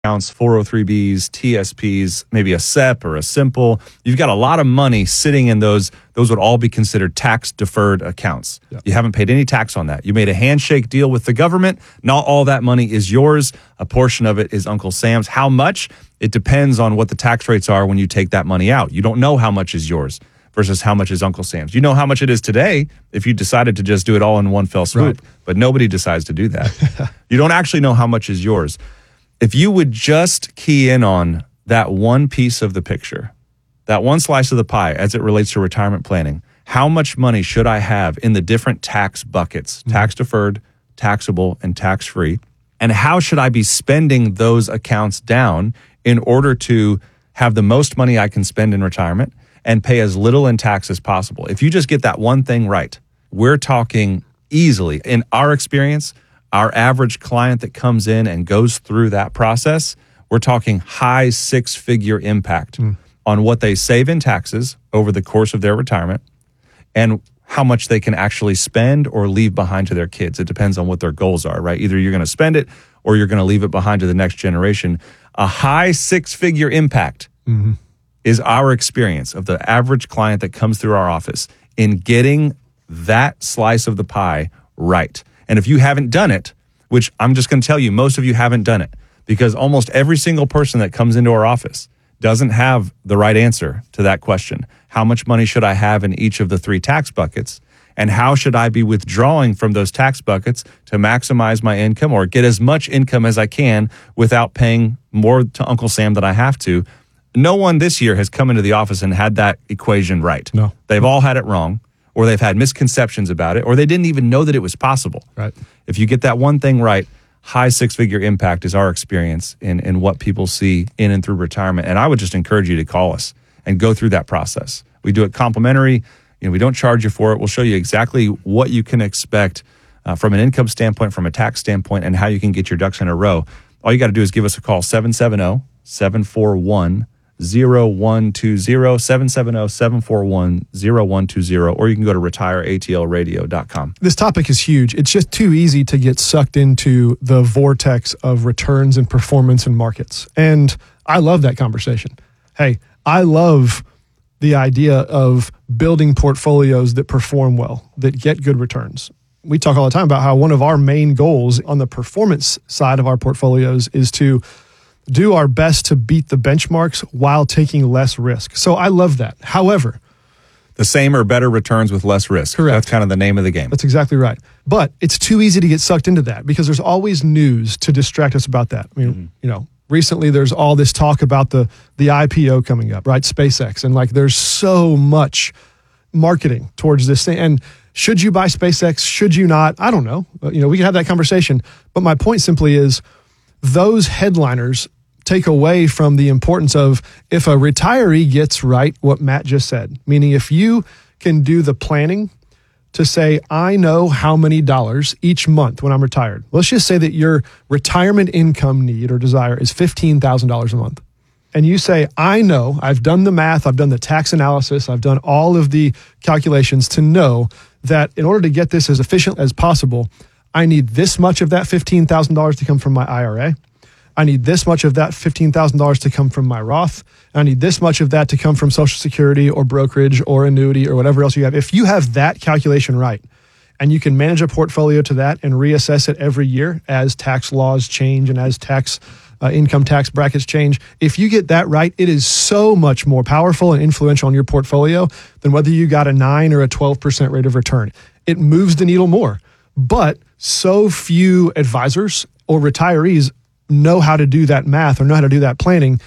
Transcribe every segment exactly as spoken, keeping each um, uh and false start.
accounts, four oh three B's, T S P's, maybe a S E P or a Simple. You've got a lot of money sitting in those. Those would all be considered tax-deferred accounts. Yep. You haven't paid any tax on that. You made a handshake deal with the government. Not all that money is yours. A portion of it is Uncle Sam's. How much? It depends on what the tax rates are when you take that money out. You don't know how much is yours versus how much is Uncle Sam's. You know how much it is today if you decided to just do it all in one fell swoop, right. But nobody decides to do that. You don't actually know how much is yours. If you would just key in on that one piece of the picture, that one slice of the pie as it relates to retirement planning, how much money should I have in the different tax buckets, mm-hmm. tax deferred, taxable, and tax free? And how should I be spending those accounts down in order to have the most money I can spend in retirement and pay as little in tax as possible? If you just get that one thing right, we're talking easily, in our experience, our average client that comes in and goes through that process, we're talking high six-figure impact mm. on what they save in taxes over the course of their retirement and how much they can actually spend or leave behind to their kids. It depends on what their goals are, right? Either you're going to spend it or you're going to leave it behind to the next generation. A high six-figure impact mm-hmm. is our experience of the average client that comes through our office in getting that slice of the pie right. And if you haven't done it, which I'm just going to tell you, most of you haven't done it, because almost every single person that comes into our office doesn't have the right answer to that question. How much money should I have in each of the three tax buckets? And how should I be withdrawing from those tax buckets to maximize my income or get as much income as I can without paying more to Uncle Sam than I have to? No one this year has come into the office and had that equation right. No. They've all had it wrong, or they've had misconceptions about it, or they didn't even know that it was possible. Right. If you get that one thing right, high six-figure impact is our experience in, in what people see in and through retirement. And I would just encourage you to call us and go through that process. We do it complimentary. You know, we don't charge you for it. We'll show you exactly what you can expect uh, from an income standpoint, from a tax standpoint, and how you can get your ducks in a row. All you got to do is give us a call, seven seven zero, seven four one, zero one two zero, seven seven zero, seven four one, zero one two zero, or you can go to retire A T L radio dot com. This topic is huge. It's just too easy to get sucked into the vortex of returns and performance and markets. And I love that conversation. Hey, I love the idea of building portfolios that perform well, that get good returns. We talk all the time about how one of our main goals on the performance side of our portfolios is to do our best to beat the benchmarks while taking less risk. So I love that. However, the same or better returns with less risk. Correct. That's kind of the name of the game. That's exactly right. But it's too easy to get sucked into that because there's always news to distract us about that. I mean, mm-hmm. you know, recently there's all this talk about the the I P O coming up, right? SpaceX. And like there's so much marketing towards this thing. And should you buy SpaceX? Should you not? I don't know. You know, we can have that conversation. But my point simply is those headliners take away from the importance of if a retiree gets right what Matt just said, meaning if you can do the planning to say, I know how many dollars each month when I'm retired. Let's just say that your retirement income need or desire is fifteen thousand dollars a month. And you say, I know, I've done the math, I've done the tax analysis, I've done all of the calculations to know that in order to get this as efficient as possible, I need this much of that fifteen thousand dollars to come from my I R A. I need this much of that fifteen thousand dollars to come from my Roth. I need this much of that to come from Social Security or brokerage or annuity or whatever else you have. If you have that calculation right, and you can manage a portfolio to that and reassess it every year as tax laws change and as tax uh, income tax brackets change, if you get that right, it is so much more powerful and influential on your portfolio than whether you got a nine or a twelve percent rate of return. It moves the needle more. But so few advisors or retirees know how to do that math or know how to do that planning.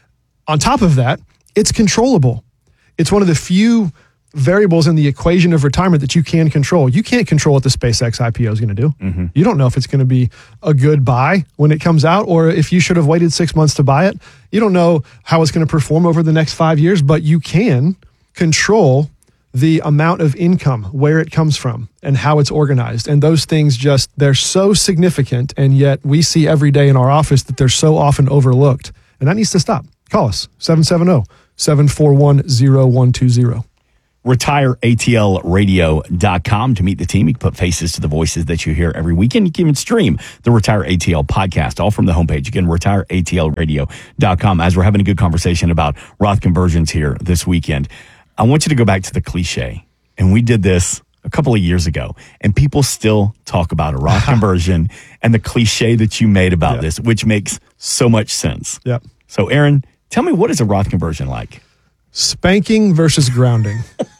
On top of that, it's controllable. It's one of the few variables in the equation of retirement that you can control. You can't control what the SpaceX I P O is going to do. Mm-hmm. You don't know if it's going to be a good buy when it comes out or if you should have waited six months to buy it. You don't know how it's going to perform over the next five years, but you can control the amount of income, where it comes from, and how it's organized. And those things just, they're so significant, and yet we see every day in our office that they're so often overlooked. And that needs to stop. Call us, seven seven zero, seven four one, zero one two zero. retire A T L radio dot com to meet the team. You can put faces to the voices that you hear every weekend. You can even stream the Retire A T L podcast, all from the homepage. Again, retire A T L radio dot com. As we're having a good conversation about Roth conversions here this weekend, I want you to go back to the cliche. And we did this a couple of years ago, and people still talk about a Roth conversion and the cliche that you made about yeah. this, which makes so much sense. Yep. So, Aaron, tell me, what is a Roth conversion like? Spanking versus grounding.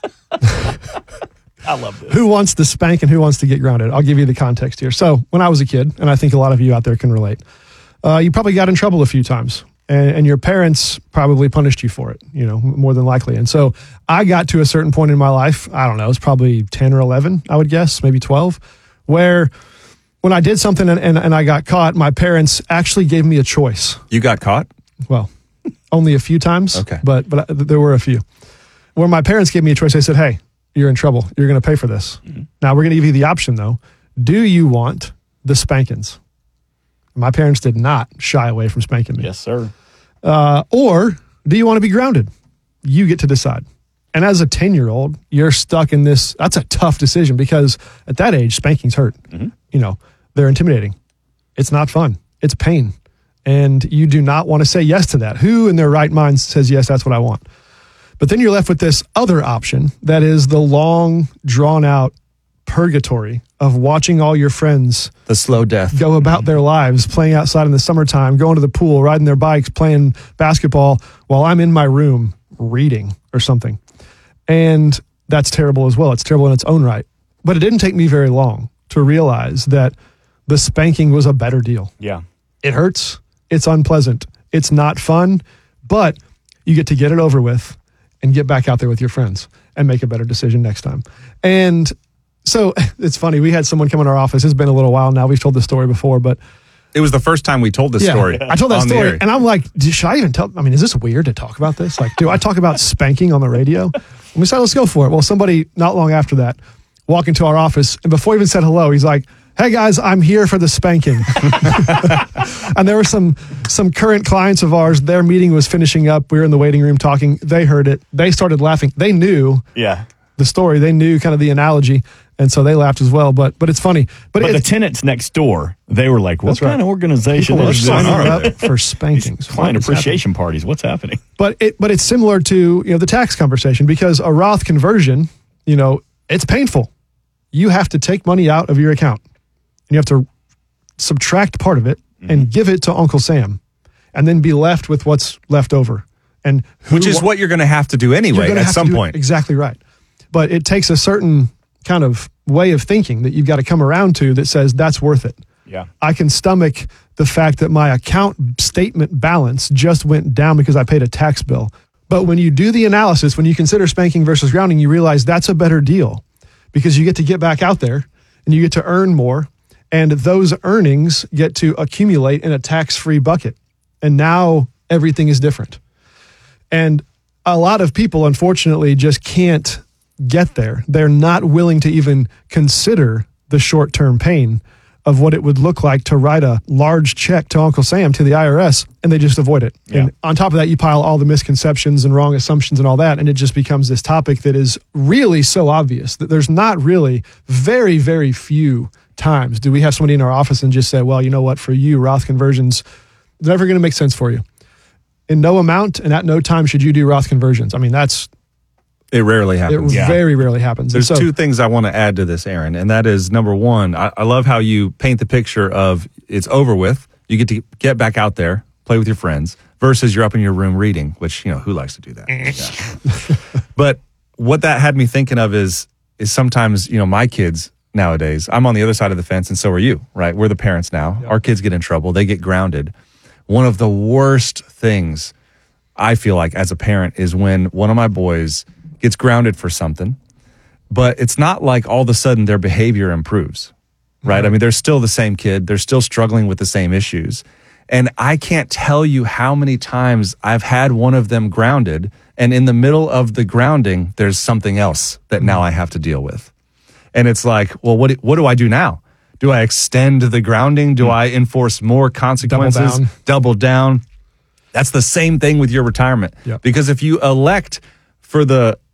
I love this. Who wants to spank and who wants to get grounded? I'll give you the context here. So when I was a kid, and I think a lot of you out there can relate, uh, you probably got in trouble a few times, and, and your parents probably punished you for it, you know, more than likely. And so I got to a certain point in my life, I don't know, it's probably ten or eleven, I would guess, maybe twelve, where when I did something and, and, and I got caught, my parents actually gave me a choice. You got caught? Well, only a few times, okay. but but there were a few where my parents gave me a choice. They said, "Hey, you're in trouble. You're going to pay for this." Mm-hmm. Now we're going to give you the option, though. Do you want the spankings? My parents did not shy away from spanking me. Yes, sir. Uh, or do you want to be grounded? You get to decide. And as a ten-year-old, you're stuck in this. That's a tough decision because at that age, spankings hurt. Mm-hmm. You know, they're intimidating. It's not fun. It's pain. And you do not want to say yes to that. Who in their right mind says, yes, that's what I want? But then you're left with this other option that is the long, drawn-out purgatory of watching all your friends the slow death go about their lives, playing outside in the summertime, going to the pool, riding their bikes, playing basketball, while I'm in my room reading or something. And that's terrible as well. It's terrible in its own right. But it didn't take me very long to realize that the spanking was a better deal. Yeah. It hurts. It's unpleasant. It's not fun, but you get to get it over with and get back out there with your friends and make a better decision next time. And so it's funny. We had someone come in our office. It's been a little while now. We've told this story before, but it was the first time we told this yeah, story. I told that story, and I'm like, should I even tell? I mean, is this weird to talk about this? Like, do I talk about spanking on the radio? And we said, let's go for it. Well, somebody not long after that walked into our office, and before he even said hello, he's like, "Hey guys, I'm here for the spanking." And there were some some current clients of ours. Their meeting was finishing up. We were in the waiting room talking. They heard it. They started laughing. They knew yeah. the story. They knew kind of the analogy. And so they laughed as well. But but it's funny. But, but it's, the tenants next door, they were like, what That's kind right. of organization people are is signing this? up for spankings. Client What is appreciation parties. What's happening? But it but it's similar to, you know, the tax conversation, because a Roth conversion, you know, it's painful. You have to take money out of your account and you have to subtract part of it mm-hmm. and give it to Uncle Sam and then be left with what's left over. And who, which is what you're going to have to do anyway at some point. Exactly right. But it takes a certain kind of way of thinking that you've got to come around to that says that's worth it. Yeah. I can stomach the fact that my account statement balance just went down because I paid a tax bill. But when you do the analysis, when you consider spanking versus grounding, you realize that's a better deal because you get to get back out there and you get to earn more, and those earnings get to accumulate in a tax-free bucket. And now everything is different. And a lot of people, unfortunately, just can't get there. They're not willing to even consider the short-term pain of what it would look like to write a large check to Uncle Sam, to the I R S, and they just avoid it. Yeah. And on top of that, you pile all the misconceptions and wrong assumptions and all that, and it just becomes this topic that is really so obvious that there's not really very, very few times do we have somebody in our office and just say, well, you know what, for you, Roth conversions, they're never going to make sense for you. In no amount and at no time should you do Roth conversions. I mean, that's It rarely happens. It Yeah. very rarely happens. There's And so, two things I want to add to this, Aaron, and that is number one, I, I love how you paint the picture of it's over with. You get to get back out there, play with your friends, versus you're up in your room reading, which, you know, who likes to do that? Yeah. But what that had me thinking of is is sometimes, you know, my kids nowadays, I'm on the other side of the fence and so are you, right? We're the parents now. Yep. Our kids get in trouble. They get grounded. One of the worst things I feel like as a parent is when one of my boys gets grounded for something, but it's not like all of a sudden their behavior improves, right? Mm-hmm. I mean, they're still the same kid. They're still struggling with the same issues. And I can't tell you how many times I've had one of them grounded, and in the middle of the grounding, there's something else that now I have to deal with. And it's like, well, what, what do I do now? Do I extend the grounding? Do I enforce more consequences? Double down. Double down. That's the same thing with your retirement. Yep. Because if you elect for the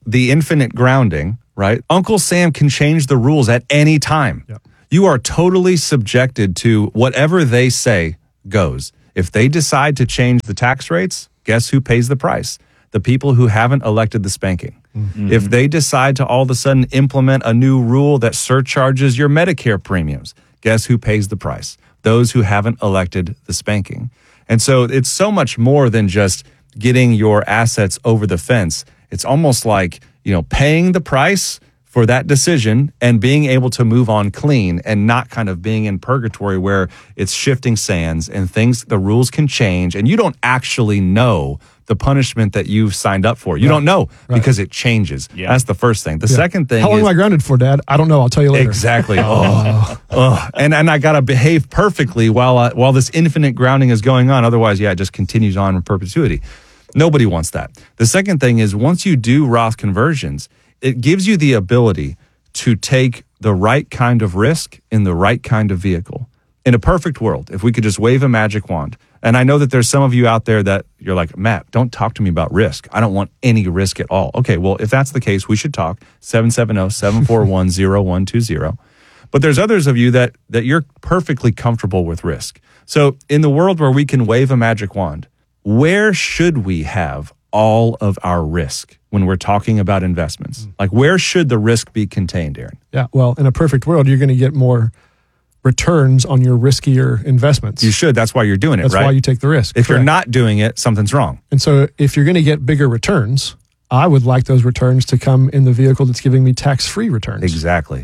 the infinite grounding, right? Uncle Sam can change the rules at any time. Yep. You are totally subjected to whatever they say goes. If they decide to change the tax rates, guess who pays the price? The people who haven't elected the spanking. Mm-hmm. If they decide to all of a sudden implement a new rule that surcharges your Medicare premiums, guess who pays the price? Those who haven't elected the spanking. And so it's so much more than just getting your assets over the fence. It's almost like, you know, paying the price for that decision and being able to move on clean and not kind of being in purgatory where it's shifting sands and things, the rules can change and you don't actually know the punishment that you've signed up for. You right. don't know right. because it changes. Yeah. That's the first thing. The yeah. second thing How long is, am I grounded for, Dad? I don't know. I'll tell you later. Exactly. oh. oh. And and I got to behave perfectly while uh, while this infinite grounding is going on. Otherwise, yeah, it just continues on in perpetuity. Nobody wants that. The second thing is once you do Roth conversions, it gives you the ability to take the right kind of risk in the right kind of vehicle. In a perfect world, if we could just wave a magic wand, and I know that there's some of you out there that you're like, Matt, don't talk to me about risk. I don't want any risk at all. Okay, well, if that's the case, we should talk. seven seven zero, seven four one, zero one two zero. But there's others of you that that you're perfectly comfortable with risk. So in the world where we can wave a magic wand, where should we have all of our risk when we're talking about investments? Like, where should the risk be contained, Aaron? Yeah, well, in a perfect world, you're going to get more returns on your riskier investments. You should. That's why you're doing it, That's right? That's why you take the risk. If Correct. You're not doing it, something's wrong. And so if you're going to get bigger returns, I would like those returns to come in the vehicle that's giving me tax-free returns. Exactly.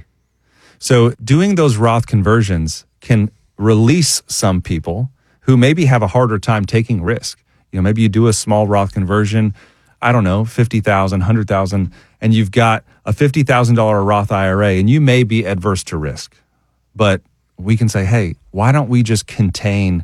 So doing those Roth conversions can release some people who maybe have a harder time taking risk. You know, maybe you do a small Roth conversion, I don't know, fifty thousand dollars, one hundred thousand dollars, and you've got a fifty thousand dollars Roth I R A, and you may be adverse to risk. But we can say, hey, why don't we just contain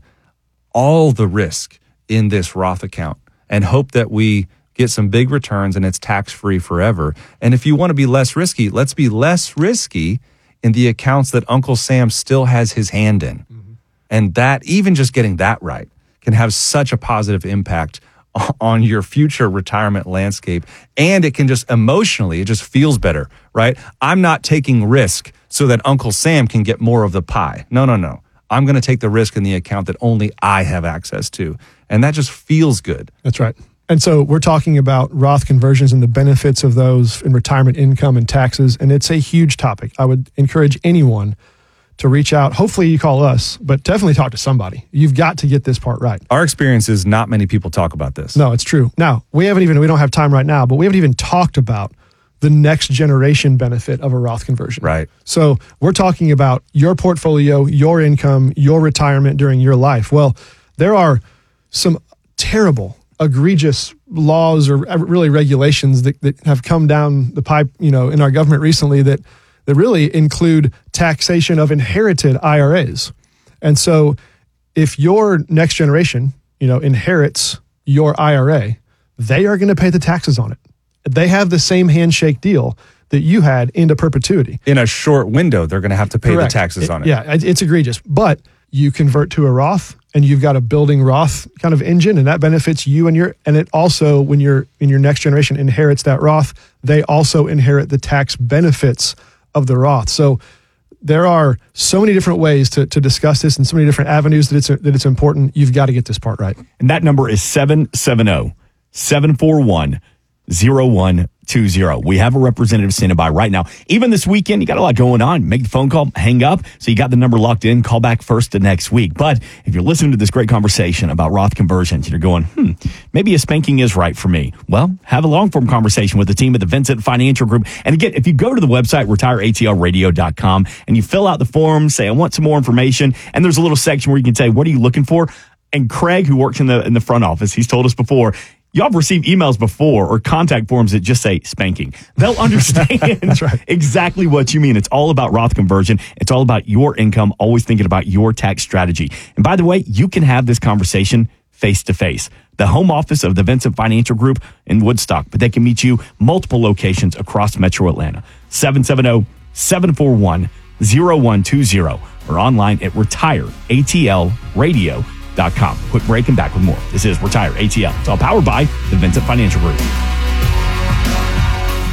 all the risk in this Roth account and hope that we get some big returns and it's tax-free forever. And if you want to be less risky, let's be less risky in the accounts that Uncle Sam still has his hand in. Mm-hmm. And that, even just getting that right, can have such a positive impact on your future retirement landscape. And it can just emotionally, it just feels better, right? I'm not taking risk so that Uncle Sam can get more of the pie. No, no, no. I'm going to take the risk in the account that only I have access to. And that just feels good. That's right. And so we're talking about Roth conversions and the benefits of those in retirement income and taxes. And it's a huge topic. I would encourage anyone to reach out. Hopefully you call us, but definitely talk to somebody. You've got to get this part right. Our experience is not many people talk about this. No, it's true. Now, we haven't even, we don't have time right now, but we haven't even talked about the next generation benefit of a Roth conversion. Right. So we're talking about your portfolio, your income, your retirement during your life. Well, there are some terrible, egregious laws or really regulations that, that have come down the pipe, you know, in our government recently that that really include taxation of inherited I R As. And so if your next generation, you know, inherits your I R A, they are going to pay the taxes on it. They have the same handshake deal that you had into perpetuity. In a short window, they're going to have to pay Correct. the taxes it, on it. Yeah, it's egregious. But you convert to a Roth and you've got a building Roth kind of engine, and that benefits you and your, and it also, when you're in your next generation inherits that Roth, they also inherit the tax benefits of the Roth. So there are so many different ways to, to discuss this and so many different avenues that it's that it's important. You've got to get this part right. And that number is seven seven zero, seven four one, zero one two zero. We have a representative standing by right now. Even this weekend, you got a lot going on. Make the phone call, hang up. So you got the number locked in. Call back first to next week. But if you're listening to this great conversation about Roth conversions and you're going, hmm, maybe a spanking is right for me. Well, have a long form conversation with the team at the Vincent Financial Group. And again, if you go to the website, retire A T L radio dot com, and you fill out the form, say, I want some more information. And there's a little section where you can say, what are you looking for? And Craig, who works in the in the front office, he's told us before, y'all have received emails before or contact forms that just say spanking. They'll understand right. exactly what you mean. It's all about Roth conversion. It's all about your income, always thinking about your tax strategy. And by the way, you can have this conversation face to face. The home office of the Vincent Financial Group in Woodstock, but they can meet you multiple locations across Metro Atlanta. seven seven zero, seven four one, zero one two zero or online at retire A T L radio dot com. Quick break and back with more. This is Retire A T L. It's all powered by the Vincent Financial Group.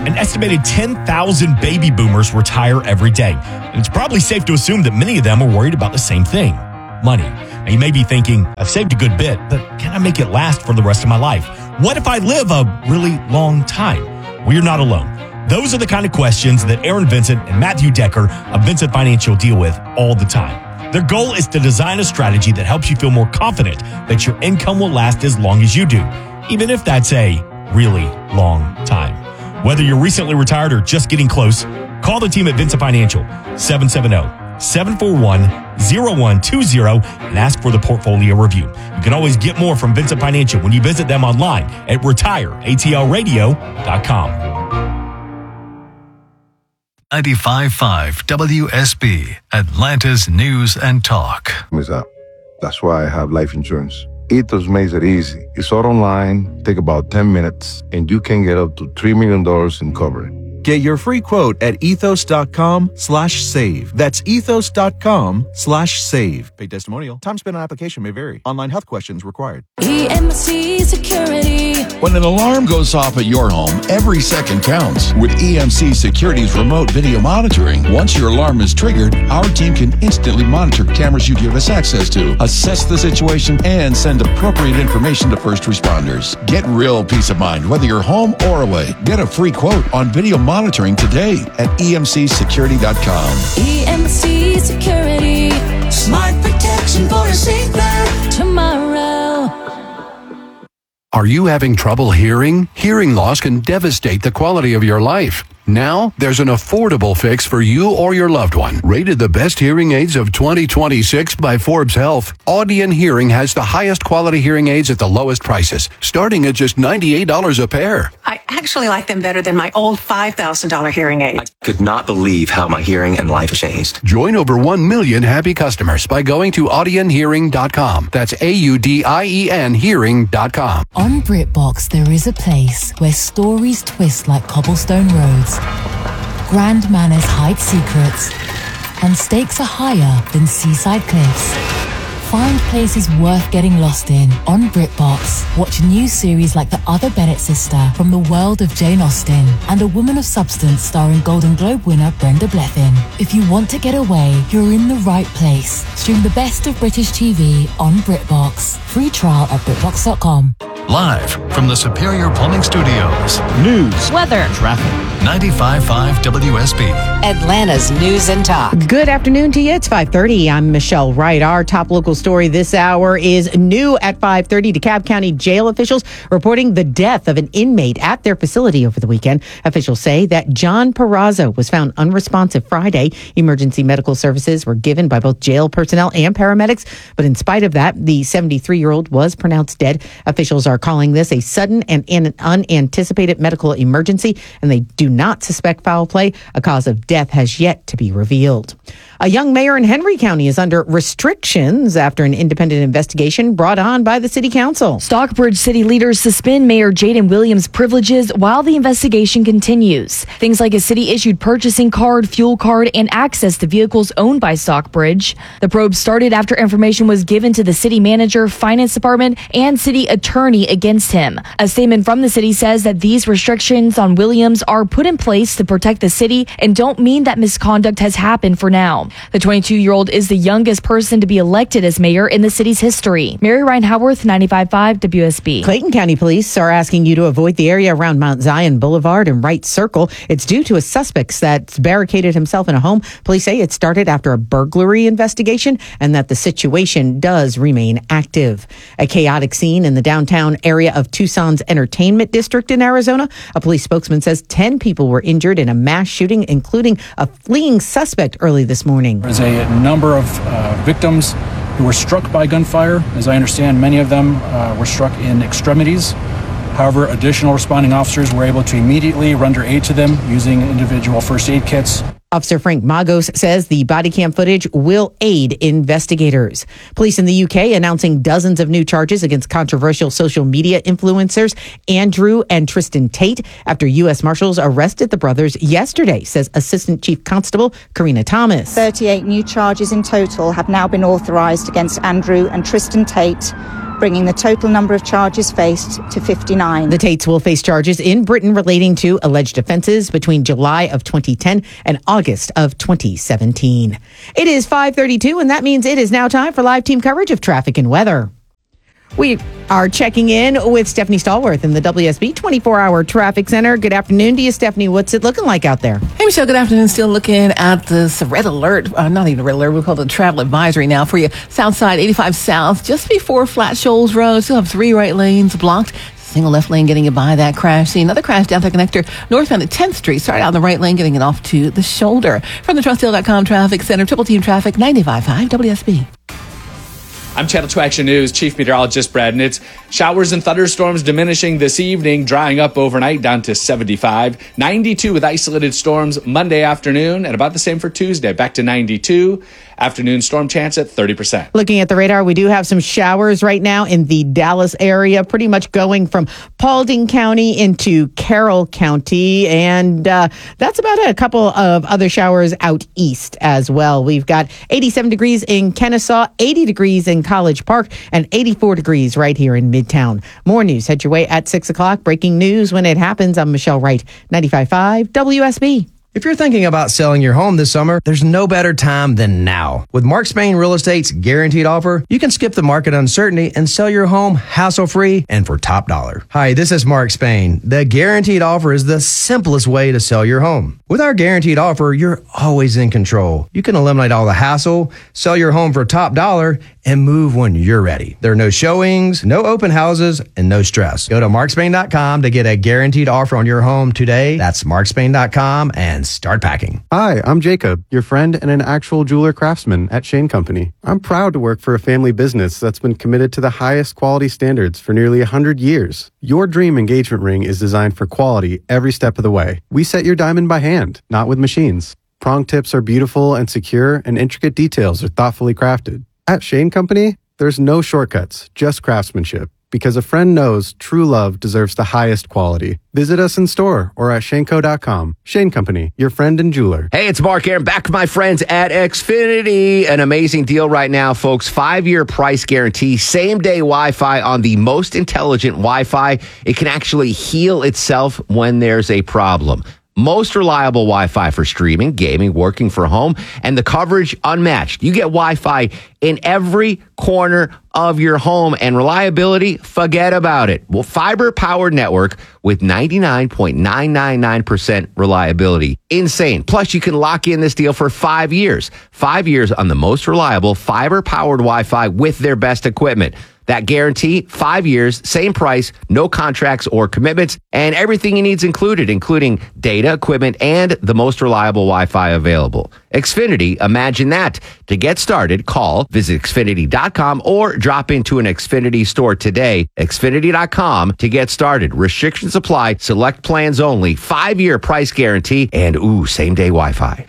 An estimated ten thousand baby boomers retire every day. And it's probably safe to assume that many of them are worried about the same thing, money. Now, you may be thinking, I've saved a good bit, but can I make it last for the rest of my life? What if I live a really long time? Well, you're not alone. Those are the kind of questions that Aaron Vincent and Matthew Decker of Vincent Financial deal with all the time. Their goal is to design a strategy that helps you feel more confident that your income will last as long as you do, even if that's a really long time. Whether you're recently retired or just getting close, call the team at Vincent Financial, seven seven zero, seven four one, zero one two zero, and ask for the portfolio review. You can always get more from Vincent Financial when you visit them online at retire A T L radio dot com. ninety-five point five W S B, Atlanta's News and Talk. Is up. That's why I have life insurance. Ethos makes it easy. It's all online, take about ten minutes, and you can get up to three million dollars in coverage. Get your free quote at ethos.com slash save. That's ethos.com slash save. Paid testimonial. Time spent on application may vary. Online health questions required. E M C Security. When an alarm goes off at your home, every second counts. With E M C Security's remote video monitoring, once your alarm is triggered, our team can instantly monitor cameras you give us access to, assess the situation, and send appropriate information to first responders. Get real peace of mind whether you're home or away. Get a free quote on video monitoring monitoring today at E M C security dot com. E M C Security. Smart protection for a safer tomorrow. Are you having trouble hearing? Hearing loss can devastate the quality of your life. Now, there's an affordable fix for you or your loved one. Rated the best hearing aids of twenty twenty-six by Forbes Health, Audion Hearing has the highest quality hearing aids at the lowest prices, starting at just ninety-eight dollars a pair. I actually like them better than my old five thousand dollars hearing aid. I could not believe how my hearing and life changed. Join over one million happy customers by going to audion hearing dot com. That's A U D I E N hearing dot com. On BritBox, there is a place where stories twist like cobblestone roads, grand manners hide secrets, and stakes are higher than seaside cliffs. Find places worth getting lost in on BritBox. Watch new series like The Other Bennett Sister from the world of Jane Austen and A Woman of Substance starring Golden Globe winner Brenda Blethyn. If you want to get away, you're in the right place. Stream the best of British T V on BritBox. Free trial at britbox dot com. Live from the Superior Plumbing Studios. News, weather, traffic. ninety-five point five W S B. Atlanta's News and Talk. Good afternoon to you. It's five thirty. I'm Michelle Wright. Our top local story this hour is new at five thirty. DeKalb County jail officials reporting the death of an inmate at their facility over the weekend. Officials say that John Perazzo was found unresponsive Friday. Emergency medical services were given by both jail personnel and paramedics, but in spite of that, the seventy-three-year-old was pronounced dead. Officials are calling this a sudden and unanticipated medical emergency, and they do not suspect foul play. A cause of death has yet to be revealed. A young mayor in Henry County is under restrictions after an independent investigation brought on by the city council. Stockbridge city leaders suspend Mayor Jaden Williams' privileges while the investigation continues. Things like a city-issued purchasing card, fuel card, and access to vehicles owned by Stockbridge. The probe started after information was given to the city manager, finance department, and city attorney against him. A statement from the city says that these restrictions on Williams are put in place to protect the city and don't mean that misconduct has happened for now. The twenty-two-year-old is the youngest person to be elected as mayor in the city's history. Mary Ryan Howarth, ninety-five point five W S B. Clayton County Police are asking you to avoid the area around Mount Zion Boulevard and Wright Circle. It's due to a suspect that's barricaded himself in a home. Police say it started after a burglary investigation and that the situation does remain active. A chaotic scene in the downtown area of Tucson's Entertainment District in Arizona. A police spokesman says ten people were injured in a mass shooting, including a fleeing suspect early this morning. There's a number of uh, victims who were struck by gunfire. As I understand, many of them uh, were struck in extremities. However, additional responding officers were able to immediately render aid to them using individual first aid kits. Officer Frank Magos says the body cam footage will aid investigators. Police in the U K announcing dozens of new charges against controversial social media influencers Andrew and Tristan Tate after U S Marshals arrested the brothers yesterday, says Assistant Chief Constable Karina Thomas. thirty-eight new charges in total have now been authorised against Andrew and Tristan Tate, bringing the total number of charges faced to fifty-nine. The Tates will face charges in Britain relating to alleged offenses between July of twenty ten and August of twenty seventeen. It is five thirty-two, and that means it is now time for live team coverage of traffic and weather. We are checking in with Stephanie Stallworth in the W S B twenty-four hour Traffic Center. Good afternoon to you, Stephanie. What's it looking like out there? Hey, Michelle. Good afternoon. Still looking at this red alert. Uh, not even a red alert. We'll call it a travel advisory now for you. South side, eighty-five South, just before Flat Shoals Road. Still have three right lanes blocked. Single left lane getting you by that crash. See another crash down the connector northbound at tenth Street. Start out on the right lane, getting it off to the shoulder. From the Trustdale dot com Traffic Center, Triple Team Traffic, ninety-five point five W S B. I'm Channel two Action News Chief Meteorologist Brad Nitz. Showers and thunderstorms diminishing this evening, drying up overnight down to seventy-five. ninety-two with isolated storms Monday afternoon, and about the same for Tuesday. Back to ninety-two. Afternoon storm chance at thirty percent. Looking at the radar, we do have some showers right now in the Dallas area, pretty much going from Paulding County into Carroll County. And uh, that's about it. A couple of other showers out east as well. We've got eighty-seven degrees in Kennesaw, eighty degrees in College Park, and eighty-four degrees right here in Midtown. More news head your way at six o'clock. Breaking news when it happens. I'm Michelle Wright, ninety-five point five W S B. If you're thinking about selling your home this summer, there's no better time than now. With Mark Spain Real Estate's guaranteed offer, you can skip the market uncertainty and sell your home hassle-free and for top dollar. Hi, this is Mark Spain. The guaranteed offer is the simplest way to sell your home. With our guaranteed offer, you're always in control. You can eliminate all the hassle, sell your home for top dollar, and move when you're ready. There are no showings, no open houses, and no stress. Go to mark spain dot com to get a guaranteed offer on your home today. That's mark spain dot com and start packing. Hi, I'm Jacob, your friend and an actual jeweler craftsman at Shane Company. I'm proud to work for a family business that's been committed to the highest quality standards for nearly one hundred years. Your dream engagement ring is designed for quality every step of the way. We set your diamond by hand, not with machines. Prong tips are beautiful and secure, and intricate details are thoughtfully crafted. At Shane Company, there's no shortcuts, just craftsmanship. Because a friend knows true love deserves the highest quality. Visit us in store or at shane co dot com. Shane Company, your friend and jeweler. Hey, it's Mark Aaron, back with my friends at Xfinity. An amazing deal right now, folks. Five-year price guarantee, same-day Wi-Fi on the most intelligent Wi-Fi. It can actually heal itself when there's a problem. Most reliable Wi-Fi for streaming, gaming, working from home, and the coverage unmatched. You get Wi-Fi in every corner of your home, and reliability, forget about it. Well, fiber-powered network with ninety-nine point nine nine nine percent reliability. Insane. Plus, you can lock in this deal for five years. Five years on the most reliable fiber-powered Wi-Fi with their best equipment. That guarantee, five years, same price, no contracts or commitments, and everything you need is included, including data, equipment, and the most reliable Wi-Fi available. Xfinity, imagine that. To get started, call, visit xfinity dot com, or drop into an Xfinity store today. xfinity dot com to get started. Restrictions apply, select plans only, five-year price guarantee, and ooh, same-day Wi-Fi.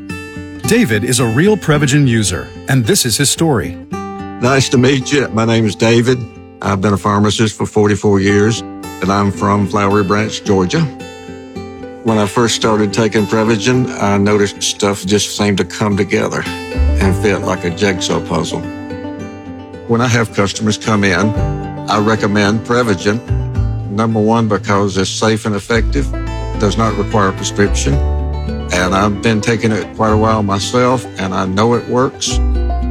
David is a real Prevagen user, and this is his story. Nice to meet you. My name is David. I've been a pharmacist for forty-four years, and I'm from Flowery Branch, Georgia. When I first started taking Prevagen, I noticed stuff just seemed to come together and fit like a jigsaw puzzle. When I have customers come in, I recommend Prevagen. Number one, because it's safe and effective, does not require a prescription, and I've been taking it quite a while myself, and I know it works.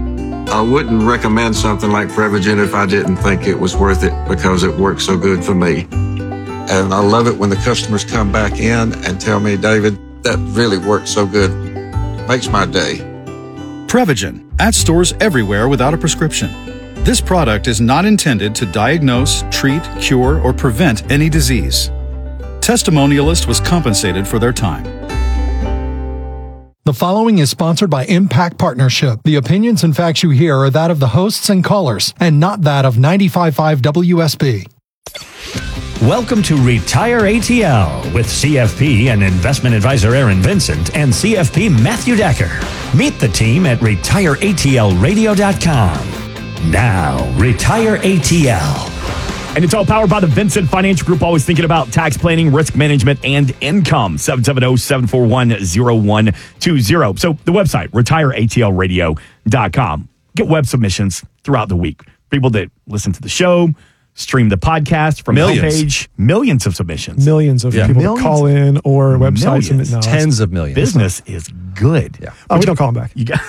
I wouldn't recommend something like Prevagen if I didn't think it was worth it because it works so good for me. And I love it when the customers come back in and tell me, David, that really works so good. Makes my day. Prevagen, at stores everywhere without a prescription. This product is not intended to diagnose, treat, cure, or prevent any disease. Testimonialist was compensated for their time. The following is sponsored by Impact Partnership. The opinions and facts you hear are that of the hosts and callers, and not that of ninety-five point five W S B. Welcome to Retire A T L with C F P and investment advisor Aaron Vincent and C F P Matthew Decker. Meet the team at retire A T L radio dot com. Now, Retire A T L. And it's all powered by the Vincent Financial Group, always thinking about tax planning, risk management, and income. seven seven zero, seven four one, zero one two zero. So the website, retire A T L radio dot com. Get web submissions throughout the week. People that listen to the show, stream the podcast from Millions. the homepage. Millions of submissions. Millions of Yeah. people Millions? that call in or websites. Millions. And, no, Tens of millions. Business is good. Yeah. Oh, we don't call them back. You got,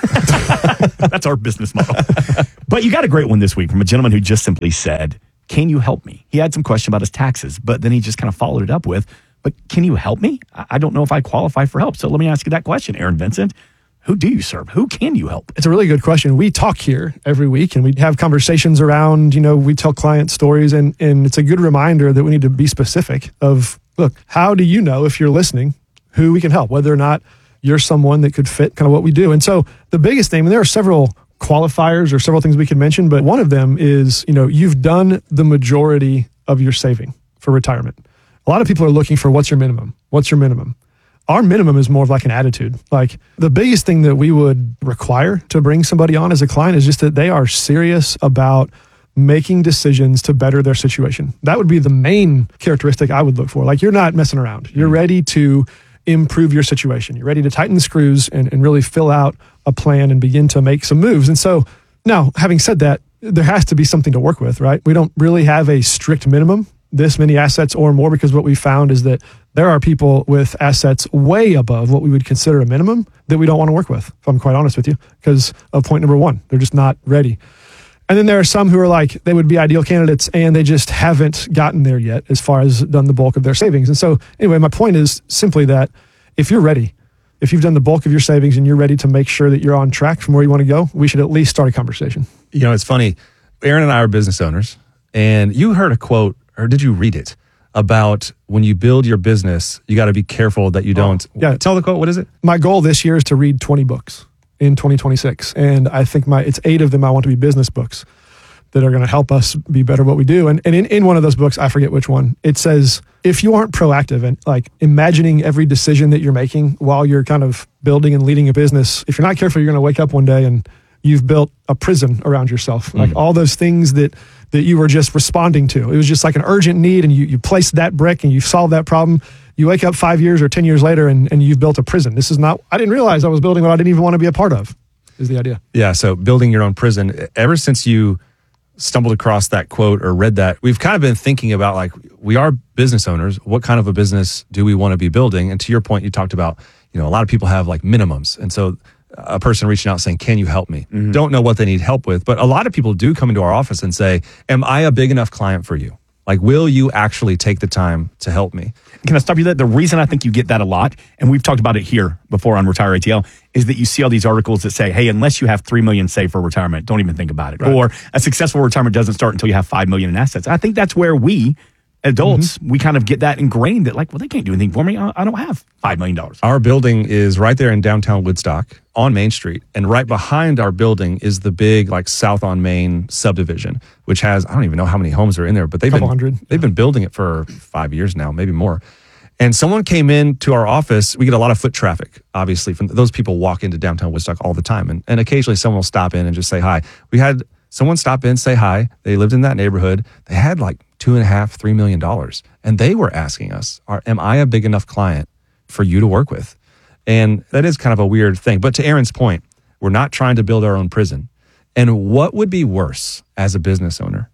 that's our business model. But you got a great one this week from a gentleman who just simply said, can you help me? He had some question about his taxes, but then he just kind of followed it up with, but can you help me? I I don't know if I qualify for help. So let me ask you that question, Aaron Vincent. Who do you serve? Who can you help? It's a really good question. We talk here every week and we have conversations around, you know, we tell client stories and, and it's a good reminder that we need to be specific of, look, how do you know if you're listening who we can help, whether or not you're someone that could fit kind of what we do. And so the biggest thing, and there are several qualifiers or several things we could mention, but one of them is, you know, you've done the majority of your saving for retirement. A lot of people are looking for what's your minimum? What's your minimum? Our minimum is more of like an attitude. Like the biggest thing that we would require to bring somebody on as a client is just that they are serious about making decisions to better their situation. That would be the main characteristic I would look for. Like you're not messing around. You're ready to improve your situation. You're ready to tighten the screws and, and really fill out a plan and begin to make some moves. And so now, having said that, there has to be something to work with, right? We don't really have a strict minimum, this many assets or more, because what we found is that there are people with assets way above what we would consider a minimum that we don't want to work with, if I'm quite honest with you, because of point number one, they're just not ready. And then there are some who are like, they would be ideal candidates and they just haven't gotten there yet as far as done the bulk of their savings. And so anyway, my point is simply that if you're ready, if you've done the bulk of your savings and you're ready to make sure that you're on track from where you want to go, we should at least start a conversation. You know, it's funny. Aaron and I are business owners, and you heard a quote, or did you read it, about when you build your business, you got to be careful that you don't. Oh, yeah. Tell the quote. What is it? My goal this year is to read twenty books in twenty twenty-six. And I think my it's eight of them I want to be business books that are going to help us be better at what we do. And, and in, in one of those books, I forget which one, it says, if you aren't proactive and like imagining every decision that you're making while you're kind of building and leading a business, if you're not careful, you're going to wake up one day and you've built a prison around yourself. Like all those things that that you were just responding to. It was just like an urgent need and you, you placed that brick and you solved that problem. You wake up five years or ten years later and, and you've built a prison. This is not, I didn't realize I was building what I didn't even want to be a part of, is the idea. Yeah, so building your own prison. Ever since you stumbled across that quote or read that, we've kind of been thinking about like, we are business owners. What kind of a business do we want to be building? And to your point, you talked about, you know, a lot of people have like minimums. And so a person reaching out saying, can you help me? Mm-hmm. Don't know what they need help with. But a lot of people do come into our office and say, am I a big enough client for you? Like, will you actually take the time to help me? Can I stop you there? The reason I think you get that a lot, and we've talked about it here before on Retire A T L, is that you see all these articles that say, hey, unless you have three million dollars saved for retirement, don't even think about it. Right. Or a successful retirement doesn't start until you have five million dollars in assets. I think that's where we, adults, mm-hmm. we kind of get that ingrained that like, well, they can't do anything for me. I, I don't have five million dollars. Our building is right there in downtown Woodstock on Main Street. And right behind our building is the big like South on Main subdivision, which has, I don't even know how many homes are in there, but they've Couple been, hundred. they've been building it for five years now, maybe more. And someone came into our office. We get a lot of foot traffic, obviously, from those people walk into downtown Woodstock all the time. And, and occasionally someone will stop in and just say hi. We had someone stop in, say hi. They lived in that neighborhood. They had like two and a half, three million dollars. And they were asking us, Are, am I a big enough client for you to work with? And that is kind of a weird thing. But to Aaron's point, we're not trying to build our own prison. And what would be worse as a business owner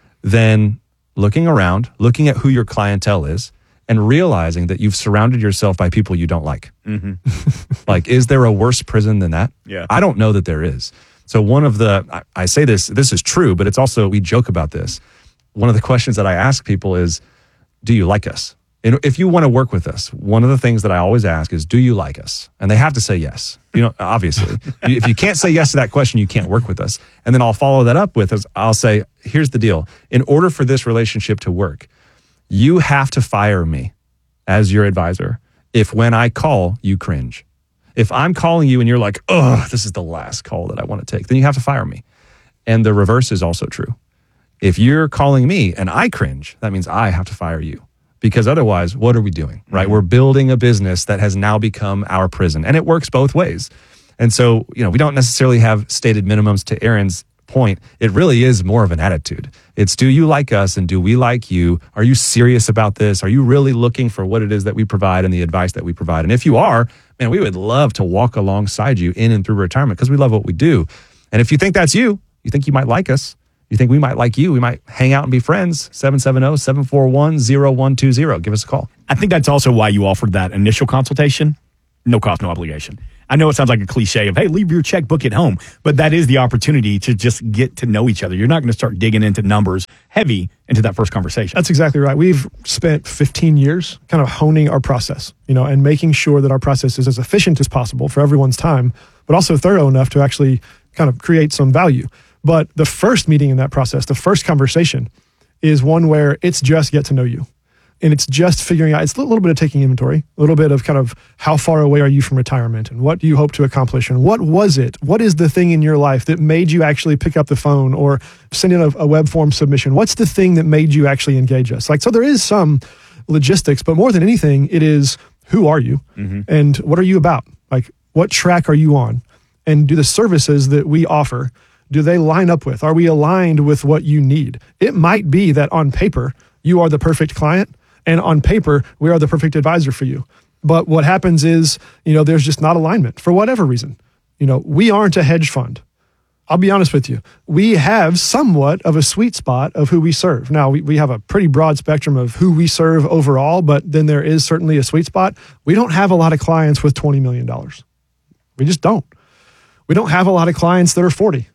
than looking around, looking at who your clientele is, and realizing that you've surrounded yourself by people you don't like? Mm-hmm. Like, is there a worse prison than that? Yeah. I don't know that there is. So one of the, I, I say this, this is true, but it's also, we joke about this. One of the questions that I ask people is, do you like us? And if you want to work with us, one of the things that I always ask is, do you like us? And they have to say yes. You know, obviously, if you can't say yes to that question, you can't work with us. And then I'll follow that up with, is I'll say, here's the deal. In order for this relationship to work, you have to fire me as your advisor if when I call, you cringe. If I'm calling you and you're like, oh, this is the last call that I want to take, then you have to fire me. And the reverse is also true. If you're calling me and I cringe, that means I have to fire you. Because otherwise, what are we doing, right? Mm-hmm. We're building a business that has now become our prison. And it works both ways. And so, you know, we don't necessarily have stated minimums. To Aaron's point, it really is more of an attitude. It's, do you like us and do we like you? Are you serious about this? Are you really looking for what it is that we provide and the advice that we provide? And if you are, man, we would love to walk alongside you in and through retirement because we love what we do. And if you think that's you, you think you might like us, you think we might like you, we might hang out and be friends, seven seven zero, seven four one, zero one two zero. Give us a call. I think that's also why you offered that initial consultation. No cost, no obligation. I know it sounds like a cliche of, hey, leave your checkbook at home, but that is the opportunity to just get to know each other. You're not going to start digging into numbers heavy into that first conversation. That's exactly right. We've spent fifteen years kind of honing our process, you know, and making sure that our process is as efficient as possible for everyone's time, but also thorough enough to actually kind of create some value. But the first meeting in that process, the first conversation, is one where it's just get to know you. And it's just figuring out, it's a little bit of taking inventory, a little bit of kind of how far away are you from retirement and what do you hope to accomplish and what was it? What is the thing in your life that made you actually pick up the phone or send in a, a web form submission? What's the thing that made you actually engage us? Like, so there is some logistics, but more than anything, it is who are you mm-hmm. and what are you about? Like, what track are you on? And do the services that we offer, do they line up with? Are we aligned with what you need? It might be that on paper, you are the perfect client. And on paper, we are the perfect advisor for you. But what happens is, you know, there's just not alignment for whatever reason. You know, we aren't a hedge fund. I'll be honest with you. We have somewhat of a sweet spot of who we serve. Now, we, we have a pretty broad spectrum of who we serve overall, but then there is certainly a sweet spot. We don't have a lot of clients with twenty million dollars. We just don't. We don't have a lot of clients that are forty.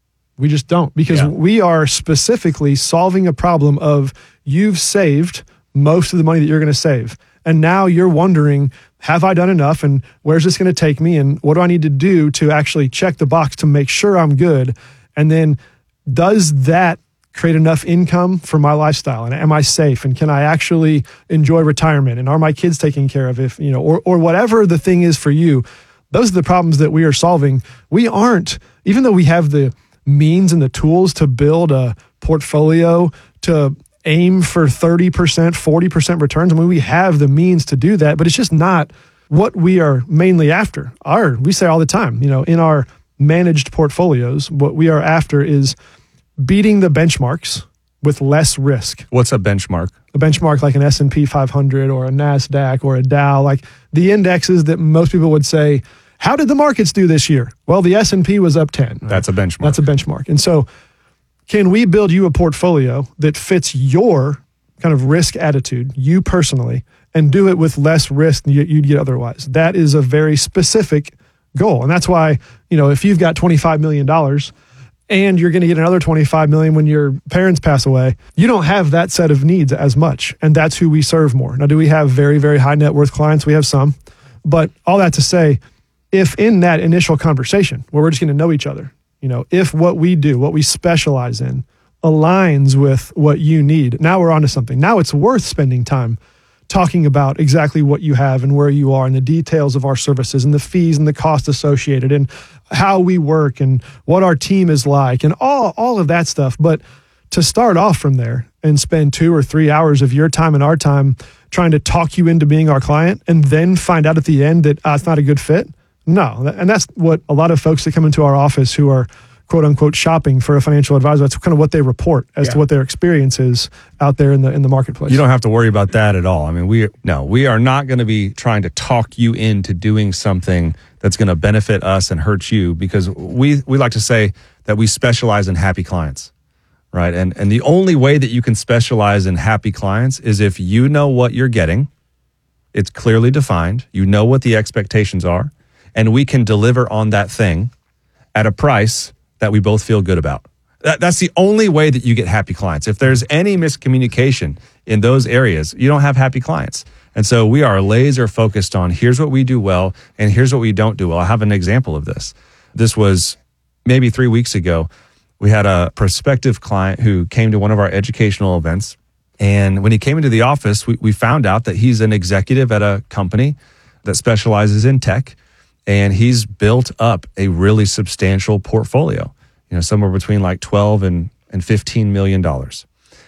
We just don't, because yeah. we are specifically solving a problem of you've saved most of the money that you're going to save. And now you're wondering, have I done enough? And where's this going to take me? And what do I need to do to actually check the box to make sure I'm good? And then does that create enough income for my lifestyle? And am I safe? And can I actually enjoy retirement? And are my kids taken care of? If, you know, or, or whatever the thing is for you, those are the problems that we are solving. We aren't, even though we have the means and the tools to build a portfolio to aim for thirty percent, forty percent returns. I mean, we have the means to do that, but it's just not what we are mainly after. Our, we say all the time, you know, in our managed portfolios, what we are after is beating the benchmarks with less risk. What's a benchmark? A benchmark like an S and P five hundred or a NASDAQ or a Dow, like the indexes that most people would say, how did the markets do this year? Well, the S and P was up ten. Right? That's a benchmark. That's a benchmark. And so can we build you a portfolio that fits your kind of risk attitude, you personally, and do it with less risk than you'd get otherwise? That is a very specific goal. And that's why, you know, if you've got twenty-five million dollars and you're going to get another twenty-five million dollars when your parents pass away, you don't have that set of needs as much. And that's who we serve more. Now, do we have very, very high net worth clients? We have some. But all that to say, if in that initial conversation where we're just going to know each other, you know, if what we do, what we specialize in, aligns with what you need, now we're onto something. Now it's worth spending time talking about exactly what you have and where you are and the details of our services and the fees and the cost associated and how we work and what our team is like and all, all of that stuff. But to start off from there and spend two or three hours of your time and our time trying to talk you into being our client and then find out at the end that uh, it's not a good fit, no. And that's what a lot of folks that come into our office who are quote unquote shopping for a financial advisor, that's kind of what they report as yeah. to what their experience is out there in the in the marketplace. You don't have to worry about that at all. I mean, we no, we are not going to be trying to talk you into doing something that's going to benefit us and hurt you, because we we like to say that we specialize in happy clients, right? And and the only way that you can specialize in happy clients is if you know what you're getting, it's clearly defined, you know what the expectations are, and we can deliver on that thing at a price that we both feel good about. That, that's the only way that you get happy clients. If there's any miscommunication in those areas, you don't have happy clients. And so we are laser focused on here's what we do well and here's what we don't do well. I have an example of this. This was maybe three weeks ago. We had a prospective client who came to one of our educational events. And when he came into the office, we, we found out that he's an executive at a company that specializes in tech. And he's built up a really substantial portfolio, you know, somewhere between like twelve and, and fifteen million dollars.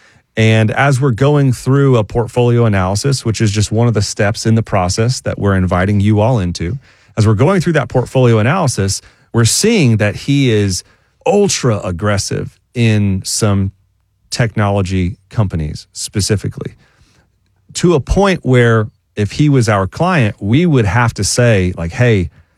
And as we're going through a portfolio analysis, which is just one of the steps in the process that we're inviting you all into, as we're going through that portfolio analysis, we're seeing that he is ultra aggressive in some technology companies specifically, to a point where if he was our client, we would have to say like, hey,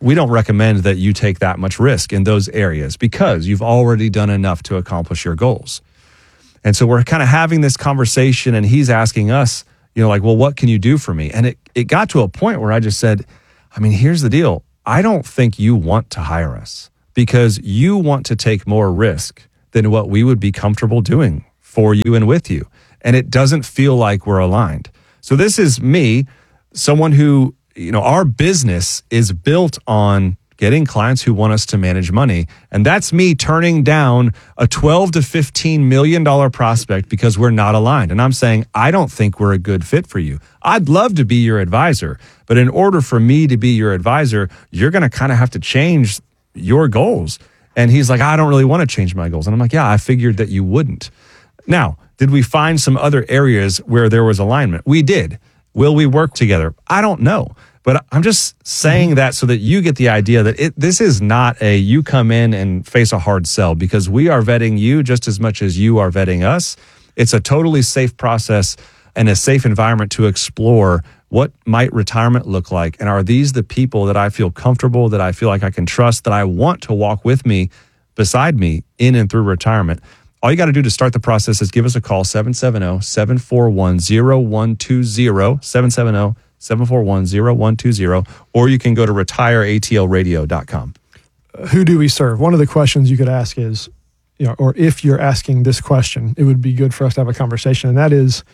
we don't recommend that you take that much risk in those areas because you've already done enough to accomplish your goals. And so we're kind of having this conversation, and he's asking us, you know, like, well, what can you do for me? And it, it got to a point where I just said, I mean, here's the deal. I don't think you want to hire us because you want to take more risk than what we would be comfortable doing for you and with you. And it doesn't feel like we're aligned. So this is me, someone who, you know, our business is built on getting clients who want us to manage money. And that's me turning down a twelve to fifteen million dollars prospect because we're not aligned. And I'm saying, I don't think we're a good fit for you. I'd love to be your advisor, but in order for me to be your advisor, you're going to kind of have to change your goals. And he's like, I don't really want to change my goals. And I'm like, yeah, I figured that you wouldn't. Now, did we find some other areas where there was alignment? We did. Will we work together? I don't know. But I'm just saying that so that you get the idea that it, this is not a you come in and face a hard sell, because we are vetting you just as much as you are vetting us. It's a totally safe process and a safe environment to explore what might retirement look like. And are these the people that I feel comfortable, that I feel like I can trust, that I want to walk with me, beside me, in and through retirement? All you got to do to start the process is give us a call, seven seven zero, seven four one, zero one two zero, seven seven zero, seven four one, zero one two zero, or you can go to retire A T L radio dot com. Who do we serve? One of the questions you could ask is, you know, or if you're asking this question, it would be good for us to have a conversation. And that is,